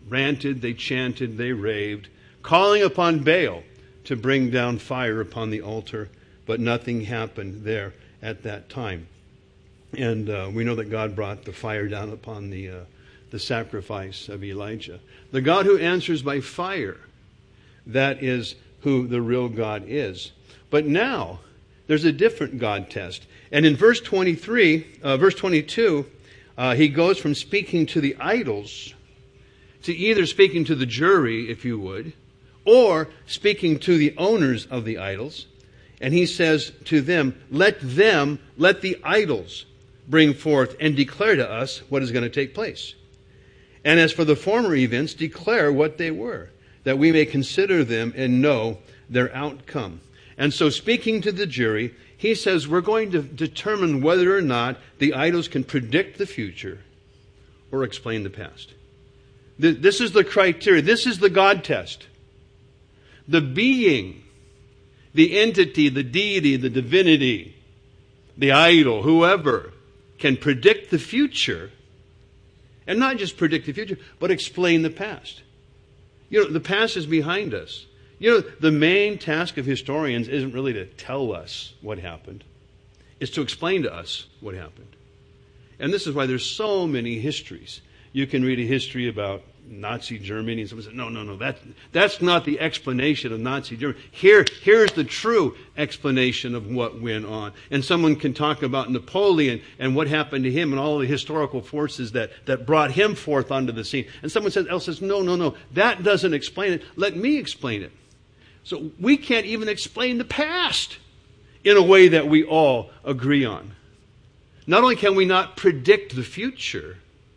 ranted, they chanted, they raved, calling upon Baal to bring down fire upon the altar, but nothing happened there at that time. And we know that God brought the fire down upon the sacrifice of Elijah. The God who answers by fire, that is who the real God is. But now, there's a different God test. And in verse 22, he goes from speaking to the idols to either speaking to the jury, if you would, or speaking to the owners of the idols. And he says to them, let the idols bring forth and declare to us what is going to take place. And as for the former events, declare what they were, that we may consider them and know their outcome. And so speaking to the jury, he says we're going to determine whether or not the idols can predict the future or explain the past. This is the criteria. This is the God test. The being, the entity, the deity, the divinity, the idol, whoever can predict the future, and not just predict the future, but explain the past. You know, the past is behind us. You know, the main task of historians isn't really to tell us what happened. It's to explain to us what happened. And this is why there's so many histories. You can read a history about Nazi Germany, and someone says, no, that's not the explanation of Nazi Germany. Here's the true explanation of what went on. And someone can talk about Napoleon and what happened to him and all the historical forces that brought him forth onto the scene. And someone else says, no, that doesn't explain it. Let me explain it. So we can't even explain the past in a way that we all agree on. Not only can we not predict the future,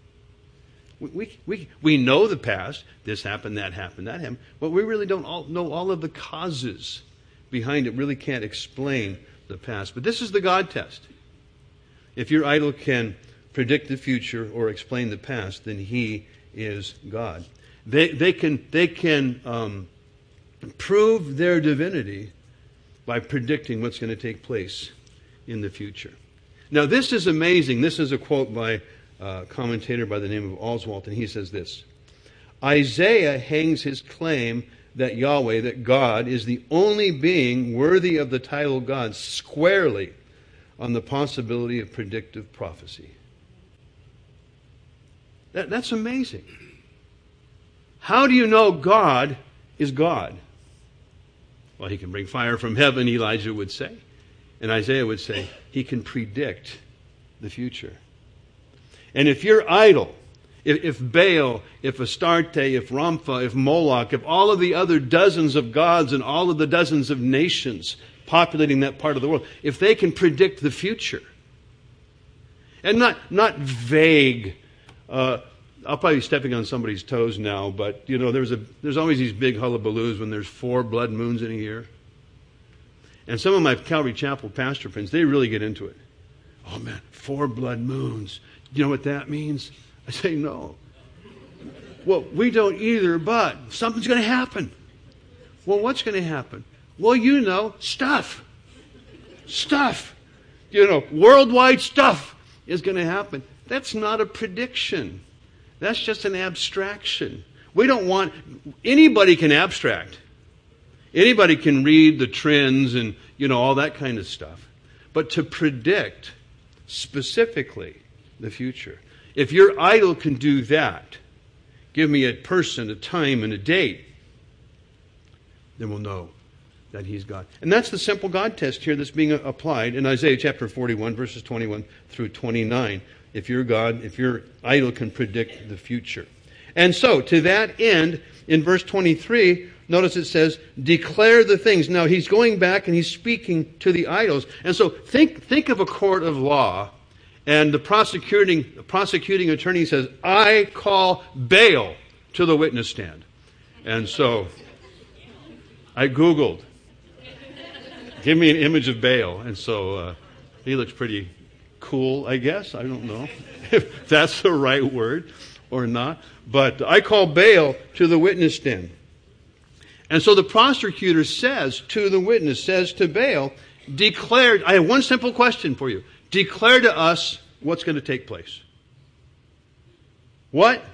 we know the past, this happened, that happened, but we really don't know all of the causes behind it, really can't explain the past. But this is the God test. If your idol can predict the future or explain the past, then he is God. They can prove their divinity by predicting what's going to take place in the future. Now this is amazing. This is a quote by commentator by the name of Oswalt, and he says this: Isaiah hangs his claim that Yahweh, that God, is the only being worthy of the title God squarely on the possibility of predictive prophecy. That's amazing. How do you know God is God? Well, he can bring fire from heaven, Elijah would say. And Isaiah would say, he can predict the future. And if your idol, if Baal, if Astarte, if Rampha, if Moloch, if all of the other dozens of gods and all of the dozens of nations populating that part of the world, if they can predict the future, and not vague, I'll probably be stepping on somebody's toes now, but you know, there's always these big hullabaloos when there's 4 blood moons in a year. And some of my Calvary Chapel pastor friends, they really get into it. Oh man, 4 blood moons. You know what that means? I say, no. Well, we don't either, but something's going to happen. Well, what's going to happen? Well, you know, stuff. You know, worldwide stuff is going to happen. That's not a prediction. That's just an abstraction. We don't want, anybody can abstract. Anybody can read the trends and, you know, all that kind of stuff. But to predict specifically the future. If your idol can do that, give me a person, a time, and a date, then we'll know that he's God. And that's the simple God test here that's being applied in Isaiah chapter 41, verses 21 through 29. If your idol can predict the future. And so, to that end, in verse 23, notice it says, declare the things. Now, he's going back and he's speaking to the idols. And so, think of a court of law. And the prosecuting attorney says, I call Baal to the witness stand. And so I Googled, give me an image of Baal. And so he looks pretty cool, I guess. I don't know if that's the right word or not. But I call Baal to the witness stand. And so the prosecutor says to the witness, says to Baal, declare, I have one simple question for you. Declare to us what's going to take place. What